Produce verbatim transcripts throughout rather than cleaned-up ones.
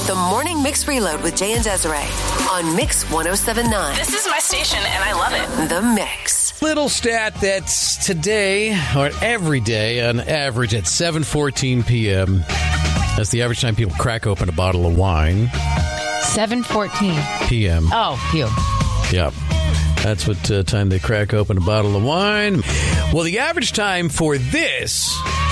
The Morning Mix Reload with Jay and Desiree on Mix one oh seven point nine. This is my station, and I love it. The Mix. Little stat that's today, or every day, on average at seven fourteen p.m. That's the average time people crack open a bottle of wine. seven fourteen p.m. Oh, phew. Yeah. That's what uh, time they crack open a bottle of wine. Well, the average time for this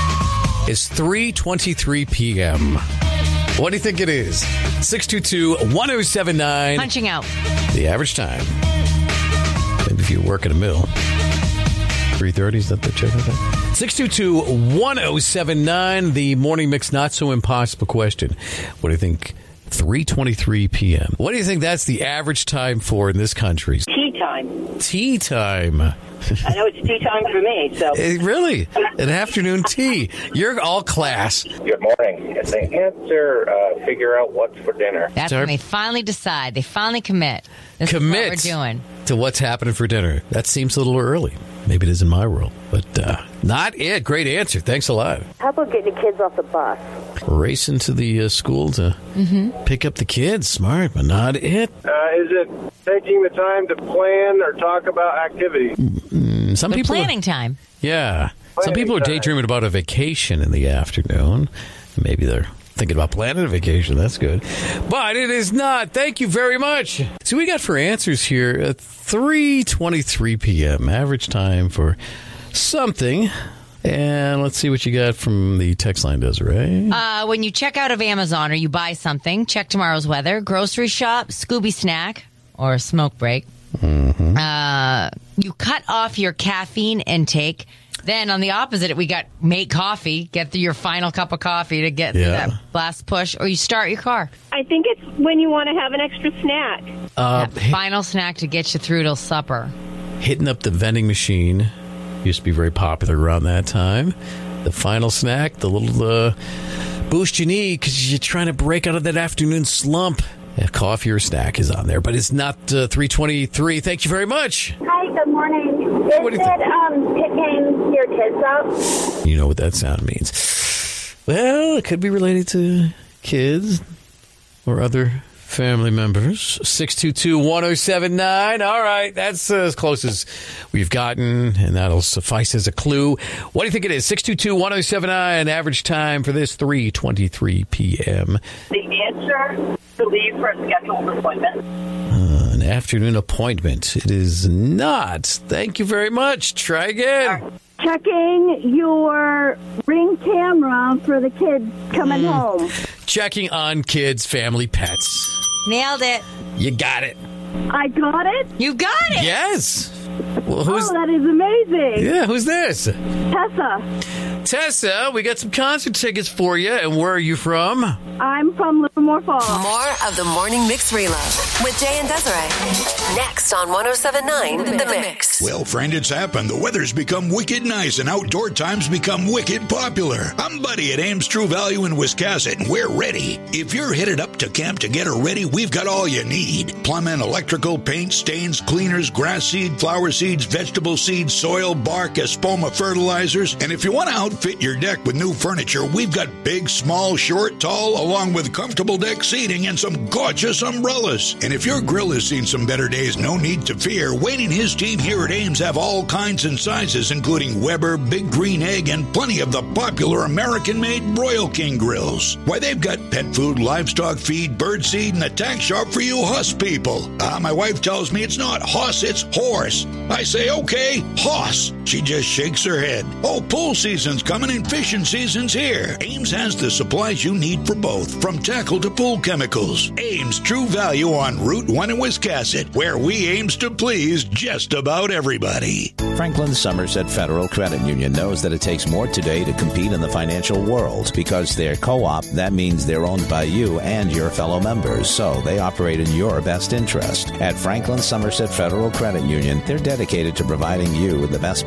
is three twenty-three p.m. What do you think it is? six two two, one oh seven nine. Punching out. The average time. Maybe if you work at a mill. three thirty, is that the check? six two two, one oh seven nine. The Morning Mix Not So Impossible question. What do you think? three twenty-three p.m. What do you think that's the average time for in this country? Tea time. Tea time. I know it's tea time for me, so. It, really? An afternoon tea. You're all class. Good morning. And the answer, uh, figure out what's for dinner. That's Sir? when they finally decide. They finally commit. This Commit is what we're doing. to what's happening for dinner. That seems a little early. Maybe it is in my world, but uh, not it. Great answer. Thanks a lot. How about getting the kids off the bus? Racing to the uh, school to mm-hmm. pick up the kids. Smart, but not it. Uh, is it taking the time to plan or talk about activities? Mm, some The people planning time. Yeah. Some Planning people are time. daydreaming about a vacation in the afternoon. Maybe they're thinking about planning a vacation. That's good. But it is not. Thank you very much. So we got for answers here at three twenty-three p.m. Average time for something. And let's see what you got from the text line, Desiree. Uh, when you check out of Amazon or you buy something, check tomorrow's weather, grocery shop, Scooby snack, or a smoke break. Mm-hmm. Uh, you cut off your caffeine intake. Then on the opposite, we got make coffee, get through your final cup of coffee to get Yeah. that last push, or you start your car. I think it's when you want to have an extra snack. Uh, That final snack to get you through till supper. hitting up the vending machine used to be very popular around that time. The final snack, the little uh, boost you need because you're trying to break out of that afternoon slump. Yeah, coffee or snack is on there, but it's not uh, three twenty-three. Thank you very much. Hi, good morning. Is What do you it think? um, picking your kids up? You know what that sound means. Well, it could be related to kids or other family members. six two two, one oh seven nine. All right, that's uh, as close as we've gotten, and that'll suffice as a clue. What do you think it is? six two two, one oh seven nine, average time for this, three twenty-three p.m. The answer to leave for a scheduled appointment. Uh, an afternoon appointment. It is not. Thank you very much. Try again. Checking your Ring camera for the kids coming Mm. home. Checking on kids, family, pets. Nailed it. You got it. I got it? You got it. Yes. Well, who's? Oh, that is amazing. Yeah, who's this? Tessa, Tessa, we got some concert tickets for you. And where are you from? I'm from Livermore Falls. More of the Morning Mix Reload with Jay and Desiree. Next on one oh seven point nine The Mix. Well, friend, it's happened. The weather's become wicked nice and outdoor times become wicked popular. I'm Buddy at Ames True Value in Wiscasset, and we're ready. If you're headed up to camp to get her ready, we've got all you need. Plumbing, electrical, paint, stains, cleaners, grass seed, flower seeds, vegetable seeds, soil, bark, espoma fertilizers. And if you want to outfit your deck with new furniture, we've got big, small, short, tall, along with comfortable deck seating and some gorgeous umbrellas. And if your grill has seen some better days, no need to fear. Wayne and his team here at Ames have all kinds and sizes, including Weber, Big Green Egg, and plenty of the popular American-made Royal King grills. Why, they've got pet food, livestock feed, bird seed, and a tack shop for you huss people. Ah, my wife tells me it's not hoss, it's horse. I say, okay, hoss. She just shakes her head. Oh, pool season's coming and fishing season's here. Ames has the supplies you need for both, from tackle to pool chemicals. Ames True Value on Route one in Wiscasset, where we aims to please just about everybody. Franklin Somerset Federal Credit Union knows that it takes more today to compete in the financial world. Because they're co-op, that means they're owned by you and your fellow members, so they operate in your best interest. At Franklin Somerset Federal Credit Union, they're dedicated to providing you with the best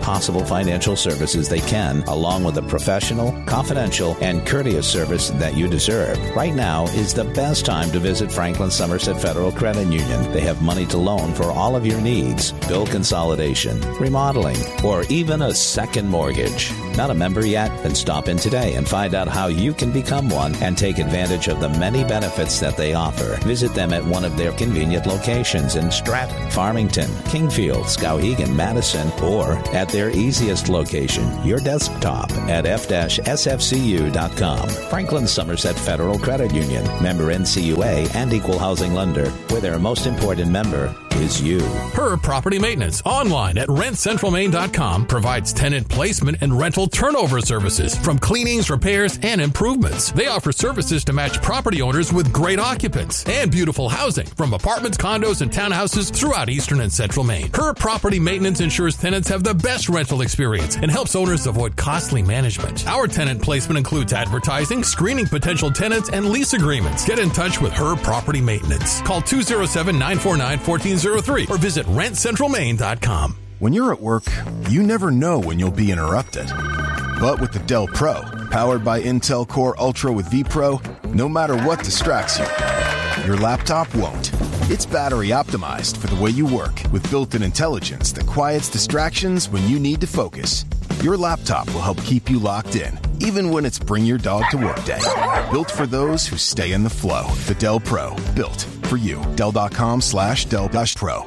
possible financial services they can, along with the professional, confidential, and courteous service that you deserve. Right now is the best time to visit Franklin Somerset Federal Credit Union. They have money to loan for all of your needs, bill consolidation, remodeling, or even a second mortgage. Not a member yet? Then stop in today and find out how you can become one and take advantage of the many benefits that they offer. Visit them at one of their convenient locations in Stratton, Farmington, Kingfield, Skowhegan, Madison, or at their easiest location, your desktop at f dash s f c u dot com. Franklin Somerset Federal Credit Union, member N C U A and equal housing lender, where their most important member is you. Herb Property Maintenance online at rent central maine dot com provides tenant placement and rental turnover services, from cleanings, repairs, and improvements. They offer services to match property owners with great occupants and beautiful housing, from apartments, condos, and townhouses throughout eastern and central Maine. Herb Property Maintenance ensures tenants have the best rental experience and helps owners avoid costly management. Our tenant placement includes advertising, screening potential tenants, and lease agreements. Get in touch with Herb Property Maintenance. Call two oh seven, nine four nine, one four zero three or visit rent central maine dot com. When you're at work, you never know when you'll be interrupted. But with the Dell Pro, powered by Intel Core Ultra with vPro, no matter what distracts you, your laptop won't. It's battery optimized for the way you work, with built-in intelligence that quiets distractions when you need to focus. Your laptop will help keep you locked in, even when it's bring your dog to work day. Built for those who stay in the flow. The Dell Pro, built for you. Dell.com slash Dell dash Pro.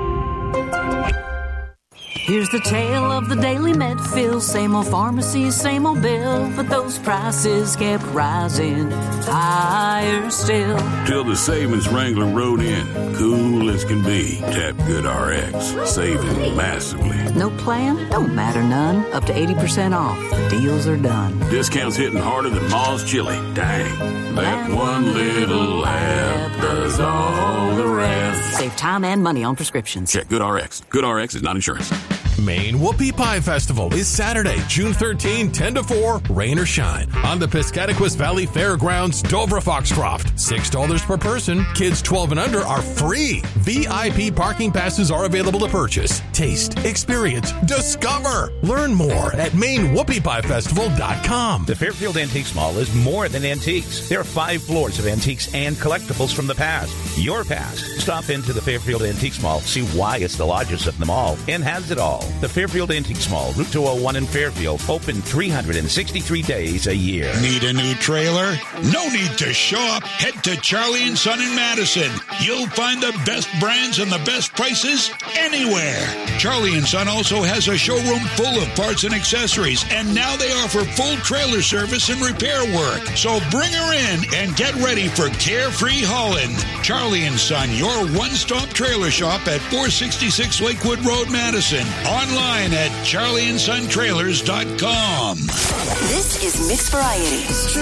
Here's the tale of the Daily Medfill. Same old pharmacy, same old bill, but those prices kept rising higher still. Till the savings wrangler rode in, cool as can be. Tap GoodRx, saving massively. No plan? Don't matter none. Up to eighty percent off. The deals are done. Discounts hitting harder than Ma's chili. Dang. That one little app does all the rest. Save time and money on prescriptions. Check GoodRx. GoodRx is not insurance. Maine Whoopie Pie Festival is Saturday, June thirteenth, ten to four, rain or shine, on the Piscataquis Valley Fairgrounds, Dover Foxcroft. six dollars per person. Kids twelve and under are free. V I P parking passes are available to purchase. Taste, experience, discover. Learn more at maine whoopie pie festival dot com. The Fairfield Antiques Mall is more than antiques. There are five floors of antiques and collectibles from the past. Your past. Stop into the Fairfield Antiques Mall, see why it's the largest of them all, and has it all. The Fairfield Antiques Mall, Route two oh one in Fairfield, open three hundred sixty-three days a year. Need a new trailer? No need to shop. Head to Charlie and Son in Madison. You'll find the best brands and the best prices anywhere. Charlie and Son also has a showroom full of parts and accessories, and now they offer full trailer service and repair work. So bring her in and get ready for carefree hauling. Charlie and Son, your one-stop trailer shop at four sixty-six Lakewood Road, Madison. Online at charlie and son trailers dot com. This is Mixed Variety.